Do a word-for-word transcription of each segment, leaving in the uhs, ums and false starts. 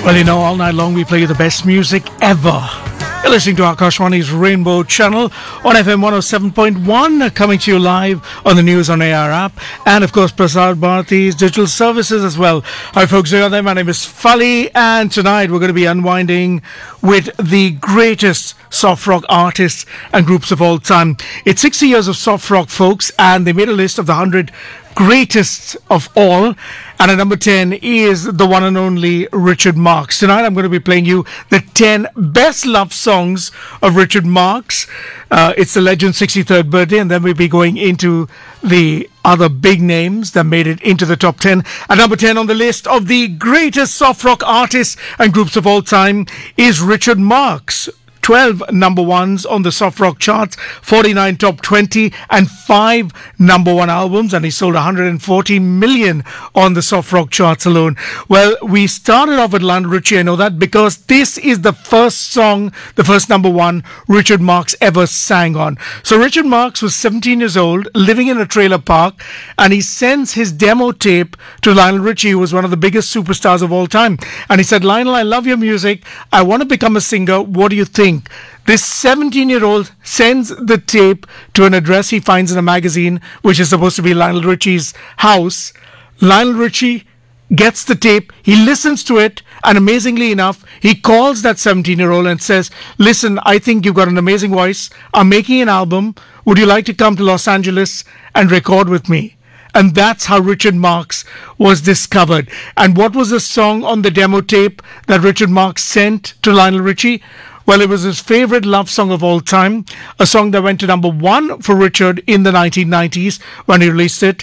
Well, you know, all night long we play you the best music ever. You're listening to Akashwani's Rainbow Channel on F M one oh seven point one, coming to you live on the News on A R app, and of course Prasar Bharati's digital services as well. Hi folks, you there. My name is Fali, and tonight we're going to be unwinding with the greatest soft rock artists and groups of all time. It's sixty years of soft rock, folks, and they made a list of the one hundred greatest of all. And at number ten is the one and only Richard Marx. Tonight I'm going to be playing you the ten best love songs of Richard Marx. Uh, it's the legend's sixty-third birthday, and then we'll be going into the other big names that made it into the top ten. At number ten on the list of the greatest soft rock artists and groups of all time is Richard Marx. twelve number ones on the soft rock charts, forty-nine top twenty, and five number one albums, and he sold one hundred forty million on the soft rock charts alone. Well, we started off with Lionel Richie, I know that, because this is the first song, the first number one Richard Marx ever sang on. So Richard Marx was seventeen years old, living in a trailer park, and he sends his demo tape to Lionel Richie, who was one of the biggest superstars of all time. And he said, "Lionel, I love your music. I want to become a singer. What do you think?" This seventeen-year-old sends the tape to an address he finds in a magazine, which is supposed to be Lionel Richie's house. Lionel Richie gets the tape, he listens to it, and amazingly enough, he calls that seventeen-year-old and says, "Listen, I think you've got an amazing voice. I'm making an album. Would you like to come to Los Angeles and record with me?" And that's how Richard Marx was discovered. And what was the song on the demo tape that Richard Marx sent to Lionel Richie? Well, it was his favorite love song of all time, a song that went to number one for Richard in the nineteen nineties when he released it.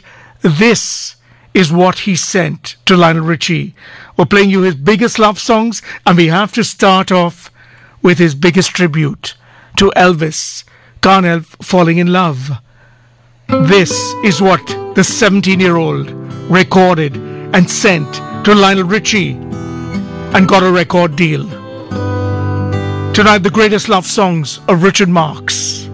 This is what he sent to Lionel Richie. We're playing you his biggest love songs, and we have to start off with his biggest tribute to Elvis. Can't Help Falling in Love. This is what the seventeen-year-old recorded and sent to Lionel Richie and got a record deal. Tonight, the greatest love songs of Richard Marx.